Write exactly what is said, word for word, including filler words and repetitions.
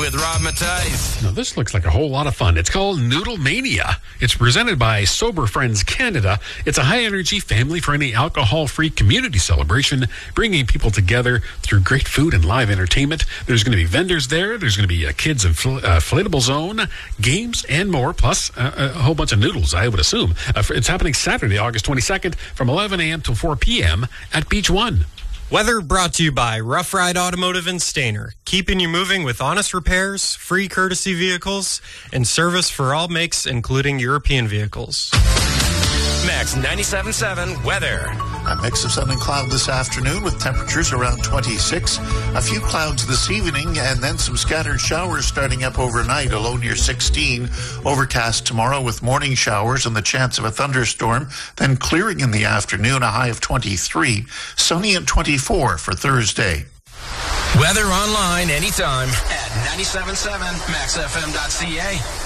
with Rob Matthijs. Now, this looks like a whole lot of fun. It's called Noodle Mania. It's presented by Sober Friends Canada. It's a high-energy, family-friendly, alcohol-free community celebration, bringing people together through great food and live entertainment. There's going to be vendors there. There's going to be a kids' infl- uh, inflatable zone, games, and more, plus uh, a whole bunch of noodles, I would assume. Uh, it's happening Saturday, August twenty-second, from eleven a.m. till four p.m. at Beach One. Weather brought to you by Rough Ride Automotive and Stainer, keeping you moving with honest repairs, free courtesy vehicles, and service for all makes, including European vehicles. Max ninety-seven point seven weather. A mix of sun and cloud this afternoon with temperatures around twenty-six. A few clouds this evening and then some scattered showers starting up overnight, a low near sixteen. Overcast tomorrow with morning showers and the chance of a thunderstorm, then clearing in the afternoon, a high of twenty-three. Sunny at twenty-four for Thursday. Weather online anytime at ninety-seven point seven max f m dot c a.